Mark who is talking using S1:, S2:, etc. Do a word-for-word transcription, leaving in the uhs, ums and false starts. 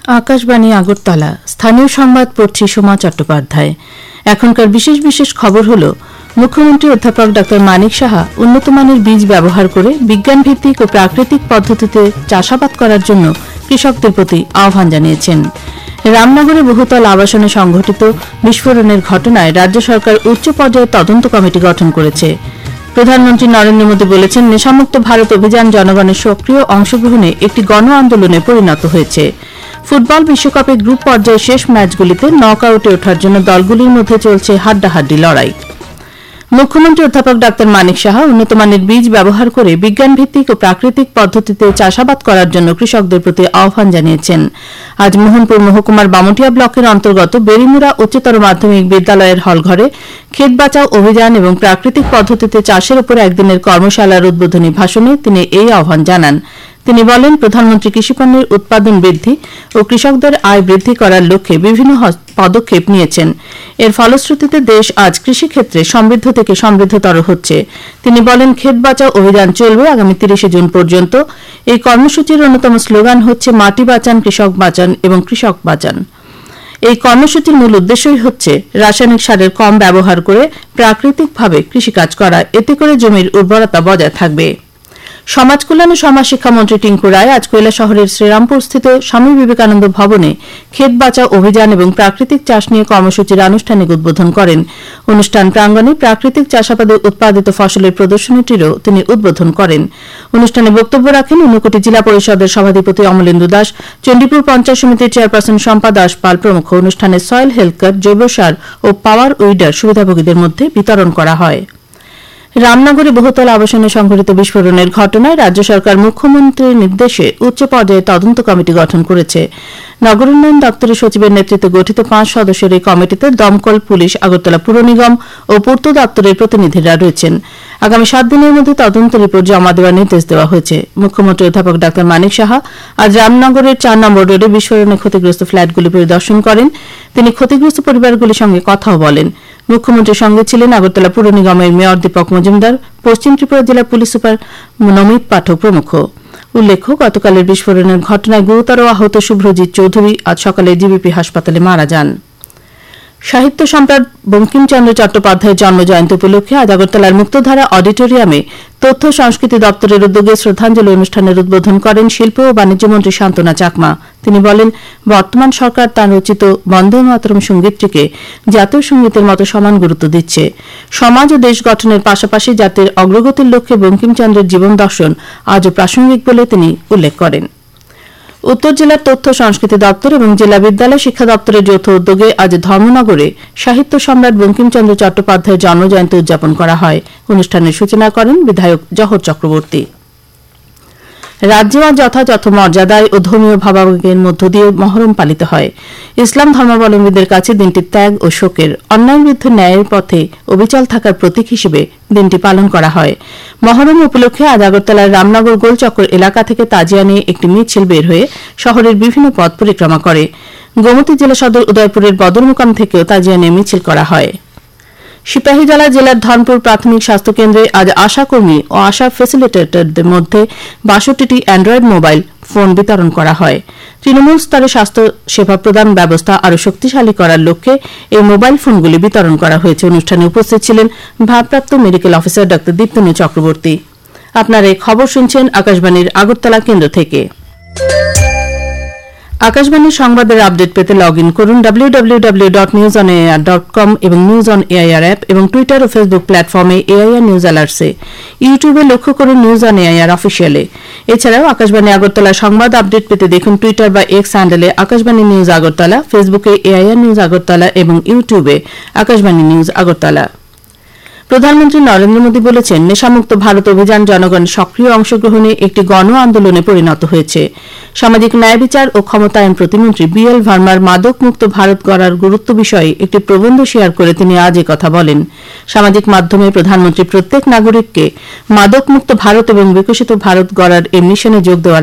S1: আকাশবাণী আগরতলা স্থানীয় সংবাদ পড়ছি সোমা চট্টোপাধ্যায়। এখনকার বিশেষ বিশেষ খবর হল মুখ্যমন্ত্রী অধ্যাপক ড মানিক সাহা উন্নতমানের বীজ ব্যবহার করে বিজ্ঞান ভিত্তিক ও প্রাকৃতিক পদ্ধতিতে চাষাবাদ করার জন্য কৃষকদের প্রতি আহ্বান জানিয়েছেন। রামনগরে বহুতল আবাসনে সংঘটিত বিস্ফোরণের ঘটনায় রাজ্য সরকার উচ্চ পর্যায়ে তদন্ত কমিটি গঠন করেছে। প্রধানমন্ত্রী নরেন্দ্র মোদী বলেছেন, নেশামুক্ত ভারত অভিযান জনগণের সক্রিয় অংশগ্রহণে একটি গণ আন্দোলনে পরিণত হয়েছে। ফুটবল বিশ্বকাপে গ্রুপ পর্যায়ে শেষ ম্যাচগুলিতে নক আউটে ওঠার জন্য দলগুলির মধ্যে চলছে হাড্ডাহাড্ডি লড়াই। মুখ্যমন্ত্রী অধ্যাপক ড মানিক সাহা উন্নতমানের বীজ ব্যবহার করে বিজ্ঞান ভিত্তিক ও প্রাকৃতিক পদ্ধতিতে চাষাবাদ করার জন্য কৃষকদের প্রতি আহ্বান জানিয়েছেন। আজ মোহনপুর মহকুমার বামুটিয়া ব্লকের অন্তর্গত বেরিমুড়া উচ্চতর মাধ্যমিক বিদ্যালয়ের হলঘরে ক্ষেত বাঁচাও অভিযান এবং প্রাকৃতিক পদ্ধতিতে চাষের উপর একদিনের কর্মশালার উদ্বোধনী ভাষণে তিনি এই আহ্বান জানান। তিনি বলেন, প্রধানমন্ত্রী কৃষিপণ্যের উৎপাদন বৃদ্ধি ও কৃষকদের আয় বৃদ্ধি করার লক্ষ্যে বিভিন্ন পদক্ষেপ নিয়েছেন। এর ফলশ্রুতিতে দেশ আজ কৃষিক্ষেত্রে সমৃদ্ধ থেকে সমৃদ্ধতর হচ্ছে। তিনি বলেন, ক্ষেত বাঁচাও অভিযান চলবে আগামী তিরিশে জুন পর্যন্ত। এই কর্মসূচির অন্যতম স্লোগান হচ্ছে মাটি বাঁচান, কৃষক বাঁচান এবং কৃষক বাঁচান। এই কর্মসূচির মূল উদ্দেশ্যই হচ্ছে রাসায়নিক সারের কম ব্যবহার করে প্রাকৃতিকভাবে কৃষিকাজ করা। এতে করে জমির উর্বরতা বজায় থাকবে। সমাজ কল্যাণ ও সমাজ শিক্ষামন্ত্রী টিঙ্কু রায় আজ কৈলাসহরের শ্রীরামপুরস্থিত স্বামী বিবেকানন্দ ভবনে ক্ষেত বাঁচাও অভিযান এবং প্রাকৃতিক চাষ নিয়ে কর্মসূচির আনুষ্ঠানিক উদ্বোধন করেন। অনুষ্ঠান প্রাঙ্গণে প্রাকৃতিক চাষাবাদে উৎপাদিত ফসলের প্রদর্শনীটিরও তিনি উদ্বোধন করেন। অনুষ্ঠানে বক্তব্য রাখেন ঊনকোটি জেলা পরিষদের সভাধিপতি অমলেন্দু দাস, চণ্ডীপুর পঞ্চায়েত সমিতির চেয়ারপারসন শম্পা দাস পাল প্রমুখ। অনুষ্ঠানে সয়েল হেলথ কার্ড, জৈব সার ও পাওয়ার উইডার সুবিধাভোগীদের মধ্যে বিতরণ করা হয়। রামনগরে বহুতল আবাসনে সংঘটিত বিস্ফোরণের ঘটনায় রাজ্য সরকার মুখ্যমন্ত্রীর নির্দেশে উচ্চ পর্যায়ে তদন্ত কমিটি গঠন করেছে। নগর উন্নয়ন দপ্তরের সচিবের নেতৃত্বে গঠিত পাঁচ সদস্যের এই কমিটিতে দমকল, পুলিশ, আগরতলা পুর নিগম ও পূর্ত দপ্তরের প্রতিনিধিরা রয়েছেন। আগামী সাত দিনের মধ্যে তদন্ত রিপোর্ট জমা দেওয়ার নির্দেশ দেওয়া হয়েছে। মুখ্যমন্ত্রী অধ্যাপক ড মানিক সাহা আজ রামনগরের চার নম্বর রোডে বিস্ফোরণে ক্ষতিগ্রস্ত ফ্ল্যাটগুলি পরিদর্শন করেন। তিনি ক্ষতিগ্রস্ত পরিবারগুলির সঙ্গে কথাও বলেন। মুখ্যমন্ত্রীর সঙ্গে ছিলেন আগরতলা পুর নিগমের মেয়র দীপক মজুমদার, পশ্চিম ত্রিপুরা জেলা পুলিশ সুপার নমিত পাঠক প্রমুখ। উল্লেখ্য, গতকালের বিস্ফোরণের ঘটনায় গুরুতর আহত শুভ্রজিৎ চৌধুরী আজ সকালে জিবিপি হাসপাতালে মারা যান। সাহিত্য সম্রাট বঙ্কিমচন্দ্র চট্টোপাধ্যায়ের জন্মজয়ন্তী উপলক্ষে আজ আগরতলার মুক্তধারা অডিটোরিয়ামে তথ্য সংস্কৃতি দপ্তরের উদ্যোগে শ্রদ্ধাঞ্জলি অনুষ্ঠানের উদ্বোধন করেন শিল্প ও বাণিজ্যমন্ত্রী শান্তনা চাকমা। তিনি বলেন, বর্তমান সরকার তাঁর রচিত বন্দে মাতরম সঙ্গীতটিকে জাতীয় সঙ্গীতের মতো সমান গুরুত্ব দিচ্ছে। সমাজ ও দেশ গঠনের পাশাপাশি জাতির অগ্রগতির লক্ষ্যে বঙ্কিমচন্দ্রের জীবন দর্শন আজও প্রাসঙ্গিক বলে তিনি উল্লেখ করেন। উত্তর জেলার তথ্য সংস্কৃতি দপ্তর এবং জেলা বিদ্যালয় শিক্ষা দপ্তরের যৌথ উদ্যোগে আজ ধর্মনগরে সাহিত্য সম্রাট বঙ্কিমচন্দ্র চট্টোপাধ্যায়ের জন্মজয়ন্তী উদযাপন করা হয়। অনুষ্ঠানের সূচনা করেন বিধায়ক জহর চক্রবর্তী। রাজ্যে আজ যথাযথ মর্যাদায় ও ধর্মীয় ভাবাবেগের মধ্য দিয়ে মহরম পালিত হয়। ইসলাম ধর্মাবলম্বীদের কাছে দিনটি ত্যাগ ও শোকের, অন্যায়ের বিরুদ্ধে ন্যায়ের পথে অবিচল থাকার প্রতীক হিসেবে দিনটি পালন করা হয়। মহরম উপলক্ষে আজ আগরতলার রামনগর গোলচক্কর এলাকা থেকে তাজিয়া নিয়ে একটি মিছিল বের হয়ে শহরের বিভিন্ন পথ পরিক্রমা করে। গোমতী জেলা সদর উদয়পুরের বদরমুকাম থেকেও তাজিয়া নিয়ে মিছিল করা হয়। সিপাহীজলা জেলার ধনপুর প্রাথমিক স্বাস্থ্য কেন্দ্রে আজ আশাকর্মী ও আশা ফেসিলিটেটরদের মধ্যে বাষট্টিটি অ্যান্ড্রয়েড মোবাইল ফোন বিতরণ করা হয়। তৃণমূল স্তরে স্বাস্থ্য সেবা প্রদান ব্যবস্থা আরও শক্তিশালী করার লক্ষ্যে এই মোবাইল ফোনগুলি বিতরণ করা হয়েছে। অনুষ্ঠানে উপস্থিত ছিলেন ভারপ্রাপ্ত মেডিকেল অফিসার ড দীপ্তনু চক্রবর্তী। আপনারা এই খবর শুনছেন আকাশবাণীর আগরতলা কেন্দ্র থেকে। আকাশবাণীর সংবাদের আপডেট পেতে লগ ইন করুন W W W dot news on AIR dot com এবং নিউজ অন এআইআর অ্যাপ এবং টুইটার ও ফেসবুক প্ল্যাটফর্মে এআইআর নিউজ অ্যালার্টসে। ইউটিউবে লক্ষ্য করুন নিউজ অন এআইআর অফিসিয়ালে। এছাড়াও আকাশবাণী আগরতলা সংবাদ আপডেট পেতে দেখুন টুইটার বা এক্স হ্যান্ডেলে আকাশবাণী নিউজ আগরতলা, ফেসবুকে এআইআর নিউজ আগরতলা এবং ইউটিউবে আকাশবাণী নিউজ আগরতলা। প্রধানমন্ত্রী নরেন্দ্র মোদী বলেছেন, নেশামুক্ত ভারত অভিযান জনগণের সক্রিয় অংশগ্রহণে একটি গণ আন্দোলনে পরিণত হয়েছে। সামাজিক ন্যায় বিচার ও ক্ষমতায়ন প্রতিমন্ত্রী বি এল ভার্মার মাদক মুক্ত ভারত গড়ার গুরুত্ব বিষয়ে একটি প্রবন্ধ শেয়ার করে তিনি আজ একথা বলেন। সামাজিক মাধ্যমে প্রধানমন্ত্রী প্রত্যেক নাগরিককে মাদক মুক্ত ভারত এবং বিকশিত ভারত গড়ার এই মিশনে যোগ দেওয়ার